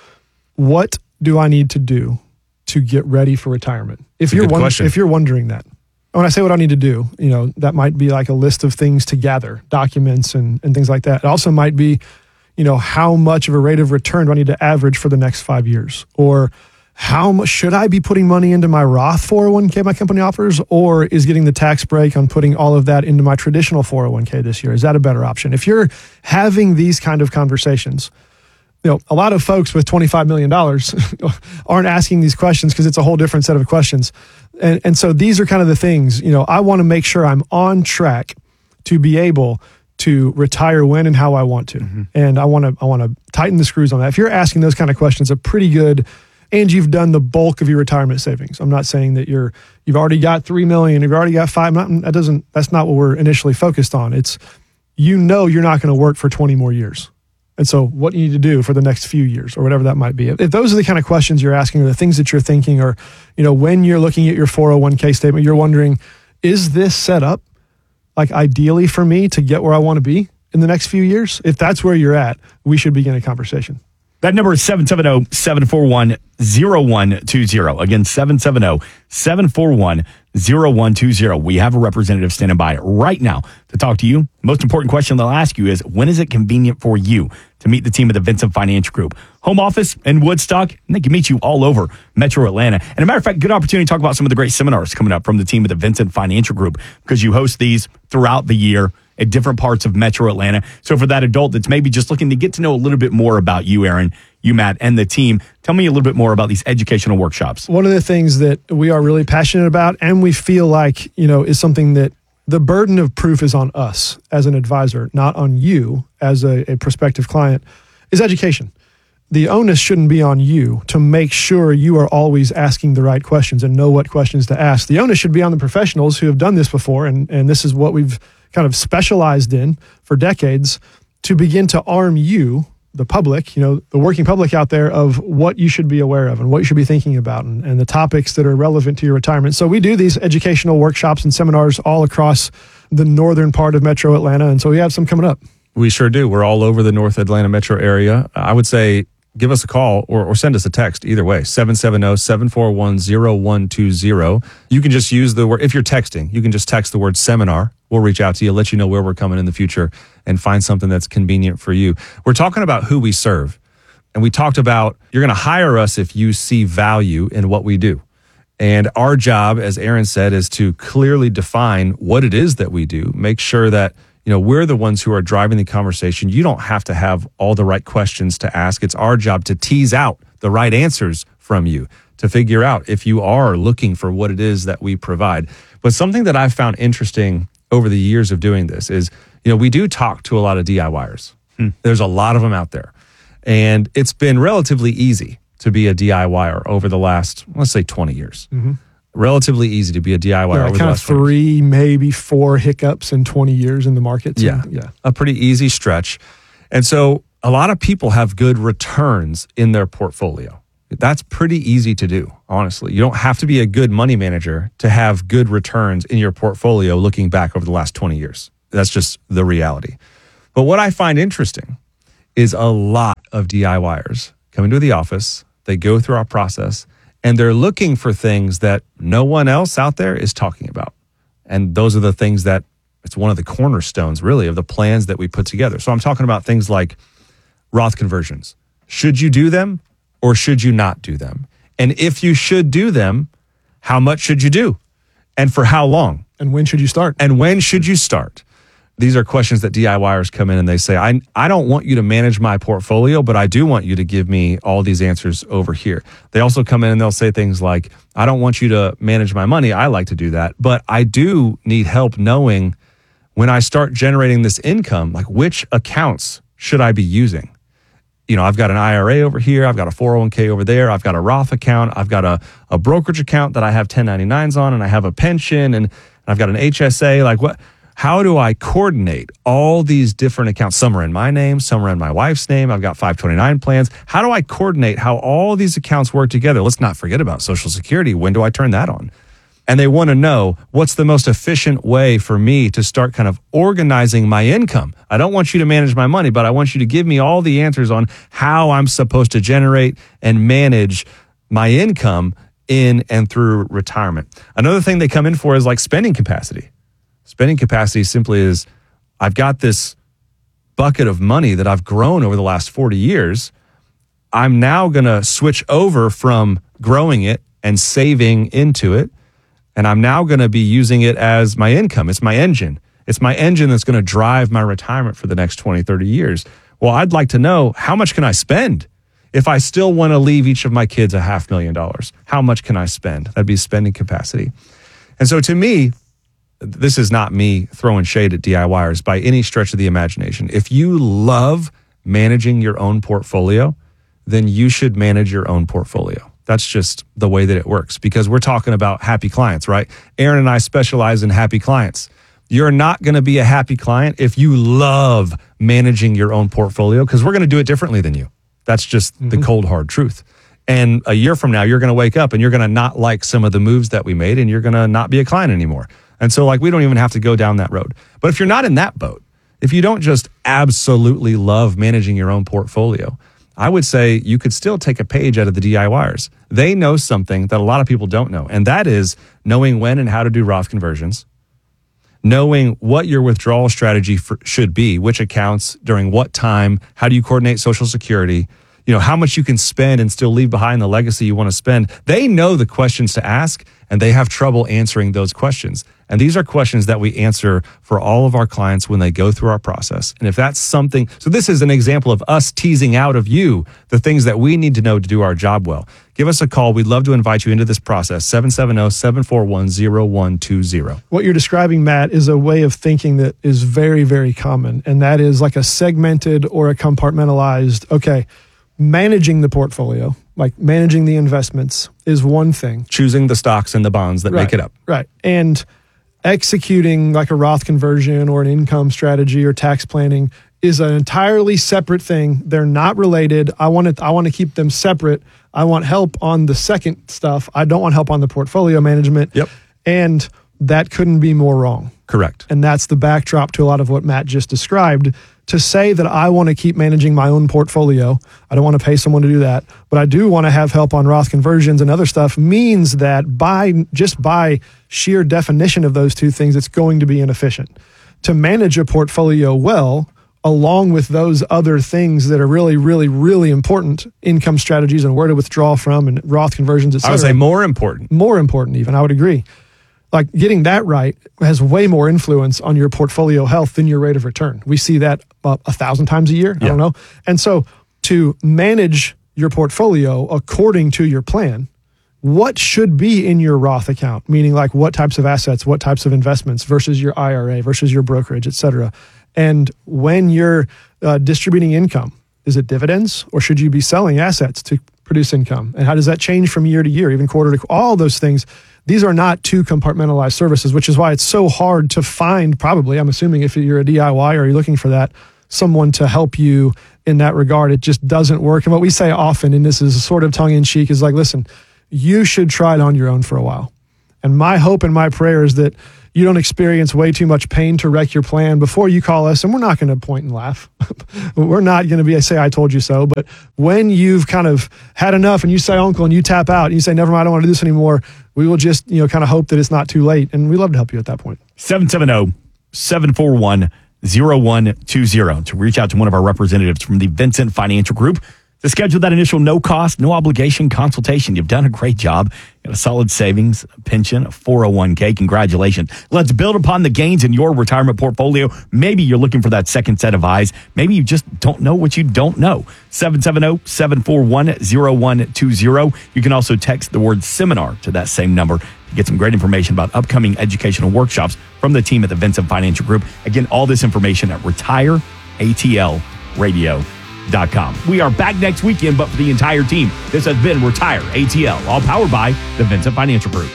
what do I need to do to get ready for retirement? If you're won- if you're wondering that. When I say what I need to do, you know, that might be like a list of things to gather, documents and, and things like that. It also might be, you know, how much of a rate of return do I need to average for the next five years? Or how much should I be putting money into my Roth four oh one k my company offers, or is getting the tax break on putting all of that into my traditional four oh one k this year? Is that a better option? If you're having these kind of conversations, you know, a lot of folks with twenty-five million dollars aren't asking these questions because it's a whole different set of questions. And, and so these are kind of the things, you know, I want to make sure I'm on track to be able to retire when and how I want to. Mm-hmm. And I want to, I want to tighten the screws on that. If you're asking those kind of questions, a pretty good, and you've done the bulk of your retirement savings. I'm not saying that you're, you've already got three million, you've already got five. Not, that doesn't, that's not what we're initially focused on. It's, you know, you're not going to work for twenty more years. And so what you need to do for the next few years or whatever that might be. If those are the kind of questions you're asking or the things that you're thinking, or, you know, when you're looking at your four oh one k statement, you're wondering, is this set up like ideally for me to get where I want to be in the next few years? If that's where you're at, we should begin a conversation. That number is seven seven zero, seven four one, zero one two zero. Again, seven seven zero, seven four one, zero one two zero. We have a representative standing by right now to talk to you. Most important question they'll ask you is, when is it convenient for you to meet the team at the Vincent Financial Group? Home office in Woodstock, and they can meet you all over Metro Atlanta. And a matter of fact, good opportunity to talk about some of the great seminars coming up from the team at the Vincent Financial Group, because you host these throughout the year at different parts of Metro Atlanta. So for that adult that's maybe just looking to get to know a little bit more about you, Aaron, you, Matt, and the team, tell me a little bit more about these educational workshops. One of the things that we are really passionate about, and we feel like, you know, is something that the burden of proof is on us as an advisor, not on you as a, a prospective client, is education. The onus shouldn't be on you to make sure you are always asking the right questions and know what questions to ask. The onus should be on the professionals who have done this before, and, and this is what we've kind of specialized in for decades, to begin to arm you, the public, you know, the working public out there, of what you should be aware of and what you should be thinking about, and, and the topics that are relevant to your retirement. So we do these educational workshops and seminars all across the northern part of Metro Atlanta, and so we have some coming up. We sure do. We're all over the North Atlanta metro area. I would say give us a call or, or send us a text. Either way, seven seven zero, seven four one, zero one two zero. You can just use the word, if you're texting, you can just text the word seminar. We'll reach out to you, let you know where we're coming in the future, and find something that's convenient for you. We're talking about who we serve. And we talked about, you're going to hire us if you see value in what we do. And our job, as Aaron said, is to clearly define what it is that we do. Make sure that, you know, we're the ones who are driving the conversation. You don't have to have all the right questions to ask. It's our job to tease out the right answers from you, to figure out if you are looking for what it is that we provide. But something that I've found interesting over the years of doing this is, you know, we do talk to a lot of DIYers. Hmm. There's a lot of them out there. And it's been relatively easy to be a DIYer over the last, let's say, twenty years. Mm-hmm. Relatively easy to be a D I Y. Yeah, over the kind of last twenty years. three, maybe four hiccups in twenty years in the market. So, Yeah. yeah. A pretty easy stretch. And so a lot of people have good returns in their portfolio. That's pretty easy to do, honestly. You don't have to be a good money manager to have good returns in your portfolio looking back over the last twenty years. That's just the reality. But what I find interesting is a lot of DIYers come into the office, they go through our process, and they're looking for things that no one else out there is talking about. And those are the things that it's one of the cornerstones, really, of the plans that we put together. So I'm talking about things like Roth conversions. Should you do them or should you not do them? And if you should do them, how much should you do? And for how long? And when should you start? And when should you start? These are questions that DIYers come in and they say, I, I don't want you to manage my portfolio, but I do want you to give me all these answers over here. They also come in and they'll say things like, I don't want you to manage my money. I like to do that, but I do need help knowing when I start generating this income, like which accounts should I be using? You know, I've got an I R A over here. I've got a four oh one k over there. I've got a Roth account. I've got a, a brokerage account that I have ten ninety-nines on, and I have a pension, and, and I've got an H S A. Like what? How do I coordinate all these different accounts? Some are in my name, some are in my wife's name. I've got five twenty-nine plans. How do I coordinate how all these accounts work together? Let's not forget about Social Security. When do I turn that on? And they want to know what's the most efficient way for me to start kind of organizing my income. I don't want you to manage my money, but I want you to give me all the answers on how I'm supposed to generate and manage my income in and through retirement. Another thing they come in for is like spending capacity. Spending capacity simply is, I've got this bucket of money that I've grown over the last forty years. I'm now going to switch over from growing it and saving into it. And I'm now going to be using it as my income. It's my engine. It's my engine that's going to drive my retirement for the next twenty, thirty years. Well, I'd like to know, how much can I spend? If I still want to leave each of my kids a half million dollars, how much can I spend? That'd be spending capacity. And so to me, this is not me throwing shade at DIYers by any stretch of the imagination. If you love managing your own portfolio, then you should manage your own portfolio. That's just the way that it works, because we're talking about happy clients, right? Aaron and I specialize in happy clients. You're not going to be a happy client if you love managing your own portfolio, because we're going to do it differently than you. That's just mm-hmm. the cold, hard truth. And a year from now, you're going to wake up and you're going to not like some of the moves that we made, and you're going to not be a client anymore. And so like, we don't even have to go down that road. But if you're not in that boat, if you don't just absolutely love managing your own portfolio, I would say you could still take a page out of the DIYers. They know something that a lot of people don't know, and that is knowing when and how to do Roth conversions, knowing what your withdrawal strategy for, should be, which accounts, during what time, how do you coordinate Social Security, you know, how much you can spend and still leave behind the legacy you want to spend. They know the questions to ask, and they have trouble answering those questions. And these are questions that we answer for all of our clients when they go through our process. And if that's something, so this is an example of us teasing out of you the things that we need to know to do our job well. Give us a call. We'd love to invite you into this process. seven seven zero, seven four one, zero one two zero. What you're describing, Matt, is a way of thinking that is very, very common. And that is like a segmented or a compartmentalized, okay, managing the portfolio, like managing the investments, is one thing. Choosing the stocks and the bonds that right, make it up. Right. And executing like a Roth conversion or an income strategy or tax planning is an entirely separate thing. They're not related. I want to I want to keep them separate. I want help on the second stuff. I don't want help on the portfolio management. Yep. And that couldn't be more wrong. Correct. And that's the backdrop to a lot of what Matt just described. To say that I want to keep managing my own portfolio, I don't want to pay someone to do that, but I do want to have help on Roth conversions and other stuff, means that by just by sheer definition of those two things, it's going to be inefficient. To manage a portfolio well, along with those other things that are really, really, really important, income strategies and where to withdraw from and Roth conversions, et cetera. I would say more important. More important even, I would agree. Like getting that right has way more influence on your portfolio health than your rate of return. We see that uh, a thousand times a year. Yeah. I don't know. And so to manage your portfolio according to your plan, what should be in your Roth account, meaning like what types of assets, what types of investments versus your I R A versus your brokerage, et cetera. And when you're uh, distributing income, is it dividends or should you be selling assets to produce income? And how does that change from year to year, even quarter to quarter? All those things. these are not two compartmentalized services, which is why it's so hard to find, probably, I'm assuming if you're a D I Y or you're looking for that, someone to help you in that regard. It just doesn't work. And what we say often, and this is sort of tongue-in-cheek, is like, listen, you should try it on your own for a while. And my hope and my prayer is that you don't experience way too much pain to wreck your plan before you call us. And we're not going to point and laugh. We're not going to be, I say, I told you so. But when you've kind of had enough and you say, uncle, and you tap out and you say, never mind, I don't want to do this anymore, we will just, you know, kind of hope that it's not too late. And we love to help you at that point. seven seven zero, seven four one, zero one two zero to reach out to one of our representatives from the Vincent Financial Group to schedule that initial no-cost, no-obligation consultation. You've done a great job. You got a solid savings, a pension, a four oh one k. Congratulations. Let's build upon the gains in your retirement portfolio. Maybe you're looking for that second set of eyes. Maybe you just don't know what you don't know. seven seven zero, seven four one, zero one two zero. You can also text the word seminar to that same number to get some great information about upcoming educational workshops from the team at the Vincent Financial Group. Again, all this information at retire A T L radio dot com. We are back next weekend, but for the entire team, this has been Retire A T L, all powered by the Vincent Financial Group.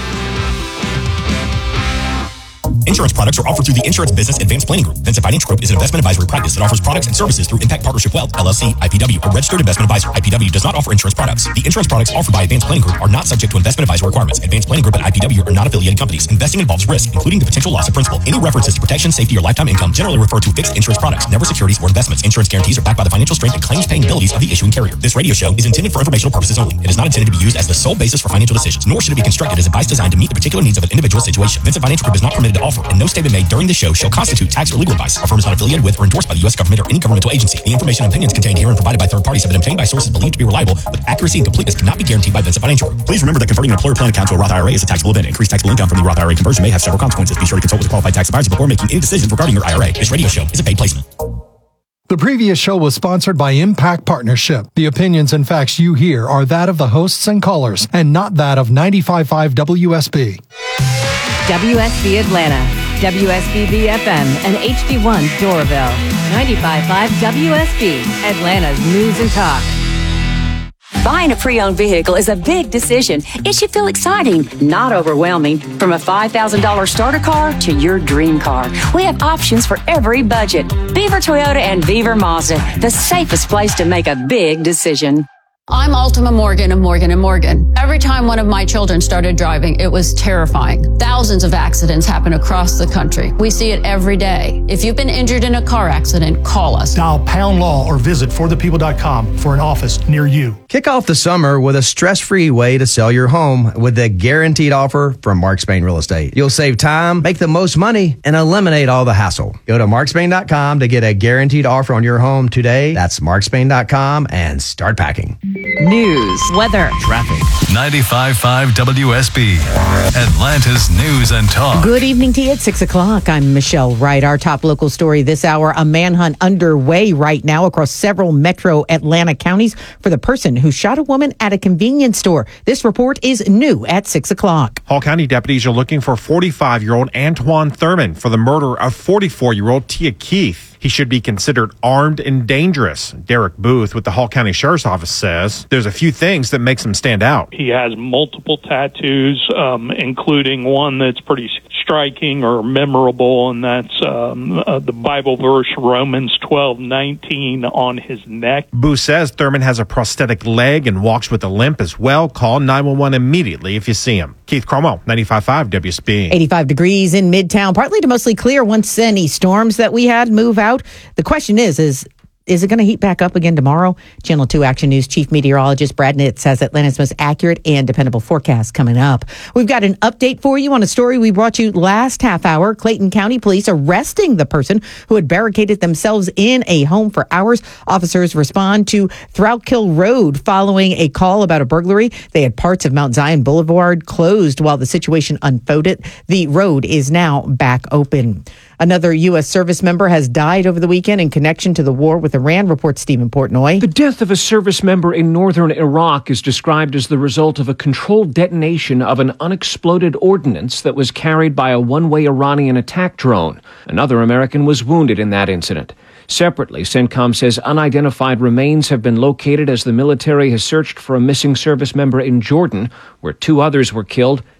Insurance products are offered through the Insurance Business Advanced Planning Group. Vincent Financial Group is an investment advisory practice that offers products and services through Impact Partnership Wealth, L L C, I P W, a registered investment advisor. I P W does not offer insurance products. The insurance products offered by Advanced Planning Group are not subject to investment advisory requirements. Advanced Planning Group and I P W are not affiliated companies. Investing involves risk, including the potential loss of principal. Any references to protection, safety, or lifetime income generally refer to fixed insurance products, never securities or investments. Insurance guarantees are backed by the financial strength and claims paying abilities of the issuing carrier. This radio show is intended for informational purposes only. It is not intended to be used as the sole basis for financial decisions, nor should it be constructed as advice designed to meet the particular needs of an individual situation. Vincent Financial Group is not permitted to offer, and no statement made during the show shall constitute tax or legal advice. Our firm is not affiliated with or endorsed by the U S government or any governmental agency. The information and opinions contained herein provided by third parties have been obtained by sources believed to be reliable, but accuracy and completeness cannot be guaranteed by Vincent Financial Group. Please remember that converting an employer plan account to a Roth I R A is a taxable event. Increased taxable income from the Roth I R A conversion may have several consequences. Be sure to consult with a qualified tax advisor before making any decisions regarding your I R A. This radio show is a paid placement. The previous show was sponsored by Impact Partnership. The opinions and facts you hear are that of the hosts and callers, and not that of ninety-five point five W S B. W S B Atlanta, W S B B F M, and H D one Doraville. ninety-five point five W S B, Atlanta's News and Talk. Buying a pre-owned vehicle is a big decision. It should feel exciting, not overwhelming. From a five thousand dollars starter car to your dream car, we have options for every budget. Beaver Toyota and Beaver Mazda, the safest place to make a big decision. I'm Ultima Morgan of Morgan and Morgan. Every time one of my children started driving, it was terrifying. Thousands of accidents happen across the country. We see it every day. If you've been injured in a car accident, call us. Dial Pound Law or visit for the people dot com for an office near you. Kick off the summer with a stress-free way to sell your home with the guaranteed offer from Mark Spain Real Estate. You'll save time, make the most money, and eliminate all the hassle. Go to mark spain dot com to get a guaranteed offer on your home today. That's mark spain dot com and start packing. News, weather, traffic. ninety-five point five W S B, Atlanta's News and Talk. Good evening to you at six o'clock. I'm Michelle Wright. Our top local story this hour, a manhunt underway right now across several metro Atlanta counties for the person who shot a woman at a convenience store. This report is new at six o'clock. Hall County deputies are looking for forty-five-year-old Antoine Thurman for the murder of forty-four-year-old Tia Keith. He should be considered armed and dangerous. Derek Booth with the Hall County Sheriff's Office says there's a few things that makes him stand out. He has multiple tattoos, um, including one that's pretty striking or memorable, and that's um, uh, the Bible verse Romans twelve nineteen on his neck. Booth says Thurman has a prosthetic leg and walks with a limp as well. Call nine one one immediately if you see him. Keith Cromwell, ninety-five point five W S B. eighty-five degrees in Midtown, partly to mostly clear once any storms that we had move out. The question is, is Is it going to heat back up again tomorrow? Channel two Action News Chief Meteorologist Brad Nitz has Atlanta's most accurate and dependable forecast coming up. We've got an update for you on a story we brought you last half hour. Clayton County Police arresting the person who had barricaded themselves in a home for hours. Officers respond to Throutkill Road following a call about a burglary. They had parts of Mount Zion Boulevard closed while the situation unfolded. The road is now back open. Another U S service member has died over the weekend in connection to the war with Iran, reports Stephen Portnoy. The death of a service member in northern Iraq is described as the result of a controlled detonation of an unexploded ordnance that was carried by a one-way Iranian attack drone. Another American was wounded in that incident. Separately, CENTCOM says unidentified remains have been located as the military has searched for a missing service member in Jordan, where two others were killed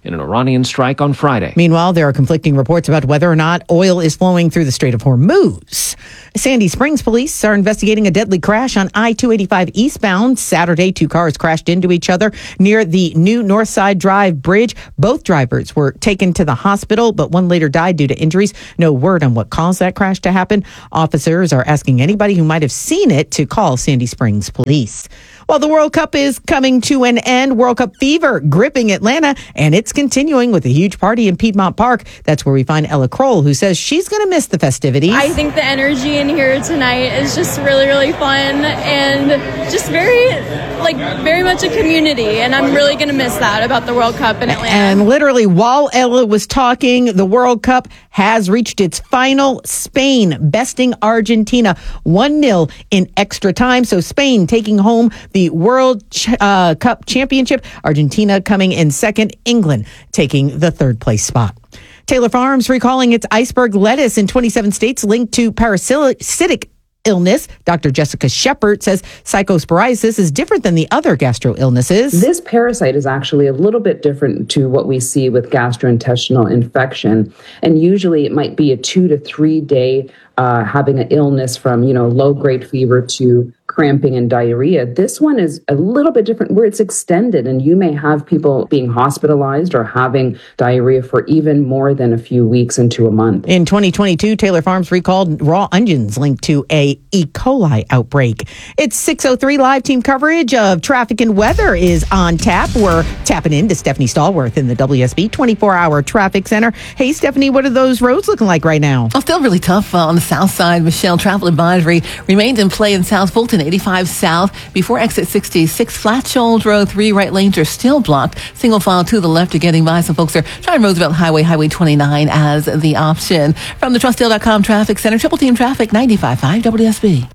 in an Iranian strike on Friday. Meanwhile, there are conflicting reports about whether or not oil is flowing through the Strait of Hormuz. Sandy Springs police are investigating a deadly crash on I two eighty-five eastbound. Saturday, two cars crashed into each other near the new Northside Drive bridge. Both drivers were taken to the hospital, but one later died due to injuries. No word on what caused that crash to happen. Officers are asking anybody who might have seen it to call Sandy Springs police. While the World Cup is coming to an end, World Cup fever gripping Atlanta, and it's continuing with a huge party in Piedmont Park. That's where we find Ella Kroll, who says she's going to miss the festivities. I think the energy in here tonight is just really, really fun and just very, like, very much a community, and I'm really going to miss that about the World Cup in Atlanta. And literally, while Ella was talking, the World Cup has reached its final. Spain besting Argentina one nil in extra time. So Spain taking home the World Ch- uh, Cup championship. Argentina coming in second. England taking the third place spot. Taylor Farms recalling its iceberg lettuce in twenty-seven states linked to parasitic illness. Doctor Jessica Shepard says psychosporiasis is different than the other gastro illnesses. This parasite is actually a little bit different to what we see with gastrointestinal infection. And usually it might be a two to three day uh, having an illness from, you know, low grade fever to cramping and diarrhea. This one is a little bit different where it's extended, and you may have people being hospitalized or having diarrhea for even more than a few weeks into a month. In twenty twenty-two, Taylor Farms recalled raw onions linked to a E. coli outbreak. It's six oh three. Live team coverage of traffic and weather is on tap. We're tapping into Stephanie Stallworth in the W S B twenty-four hour traffic center. Hey, Stephanie, what are those roads looking like right now? Oh, still really tough uh, on the south side. Michelle, travel advisory remains in play in South Fulton, eighty-five south. Before exit sixty-six, Flat Shoals Road, three right lanes are still blocked. Single file to the left, you're getting by. Some folks are trying Roosevelt Highway, Highway twenty-nine as the option. From the Trustdale dot com Traffic Center, Triple Team Traffic, ninety-five point five W S B.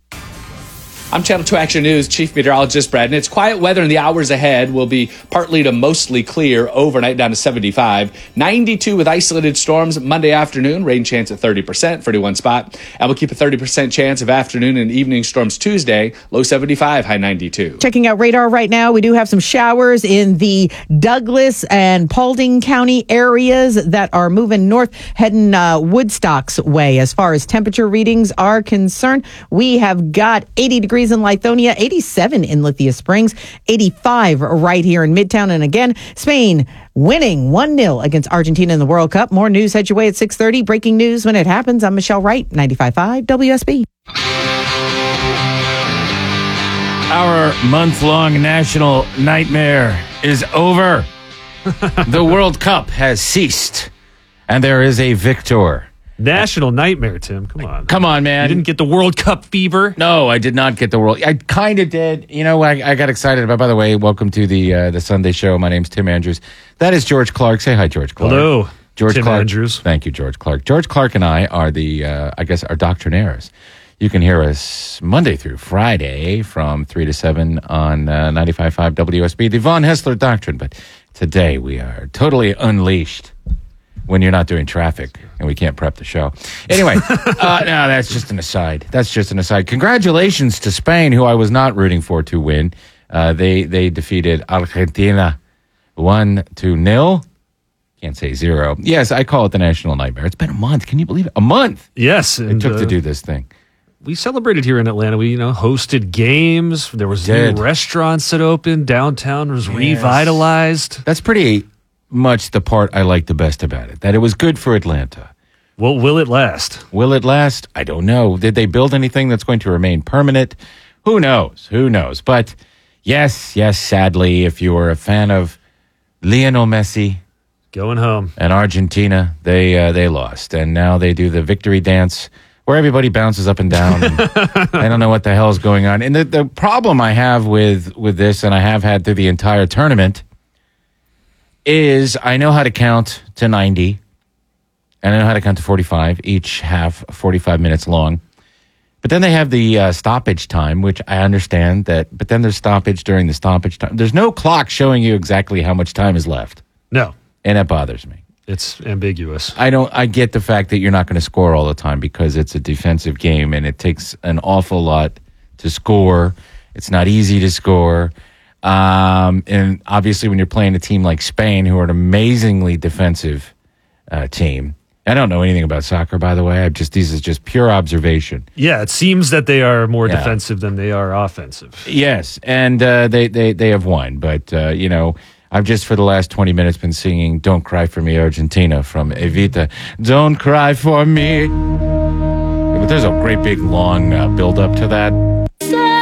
I'm Channel two Action News Chief Meteorologist Brad Nitz. Quiet weather in the hours ahead will be partly to mostly clear overnight down to seventy-five. ninety-two with isolated storms Monday afternoon. Rain chance at thirty percent, thirty-one spot. And we'll keep a thirty percent chance of afternoon and evening storms Tuesday. Low seventy-five, high ninety-two. Checking out radar right now, we do have some showers in the Douglas and Paulding County areas that are moving north, heading uh, Woodstock's way. As far as temperature readings are concerned, we have got eighty degrees in Lithonia, eighty-seven in Lithia Springs, eighty-five right here in Midtown. And again, Spain winning one nil against Argentina in the World Cup. More news heads your way at six thirty. Breaking news when it happens. I'm Michelle Wright, ninety-five point five W S B. Our month-long national nightmare is over. The World Cup has ceased, and there is a victor. National nightmare, Tim. Come on. Come on, man. You didn't get the World Cup fever? No, I did not get the World. I kind of did. You know, I, I got excited about. By the way, welcome to the uh, the Sunday show. My name's Tim Andrews. That is George Clark. Say hi, George Clark. Hello, George Tim Clark. Andrews. Thank you, George Clark. George Clark and I are the, uh, I guess, our doctrinaires. You can hear us Monday through Friday from three to seven on uh, ninety-five point five W S B, the Von Hessler Doctrine. But today we are totally unleashed when you're not doing traffic and we can't prep the show. Anyway, uh, no, that's just an aside. That's just an aside. Congratulations to Spain, who I was not rooting for to win. Uh, they they defeated Argentina one to nil. Can't say zero. Yes, I call it the national nightmare. It's been a month. Can you believe it? A month. Yes, it and, took uh, to do this thing. We celebrated here in Atlanta. We, you know, hosted games. There was Did. new restaurants that opened. Downtown was Yes. revitalized. That's pretty much the part I like the best about it, that it was good for Atlanta. Well, will it last? Will it last? I don't know. Did they build anything that's going to remain permanent? Who knows? Who knows? But yes, yes, sadly, if you were a fan of Lionel Messi going home and Argentina, they uh, they lost. And now they do the victory dance where everybody bounces up and down. And I don't know what the hell is going on. And the, the problem I have with, with this, and I have had through the entire tournament, is I know how to count to ninety, and I know how to count to forty-five, each half forty-five minutes long. But then they have the uh, stoppage time, which I understand that, but then there's stoppage during the stoppage time. There's no clock showing you exactly how much time is left. No. And that bothers me. It's ambiguous. I don't, I get the fact that you're not going to score all the time because it's a defensive game and it takes an awful lot to score. It's not easy to score. Um, and obviously, when you're playing a team like Spain, who are an amazingly defensive uh, team, I don't know anything about soccer, by the way. I just these is just pure observation. Yeah, it seems that they are more Yeah. defensive than they are offensive. Yes, and uh, they, they they have won, but uh, you know, I've just for the last twenty minutes been singing "Don't Cry for Me, Argentina" from Evita. Don't cry for me. But there's a great big long uh, build up to that.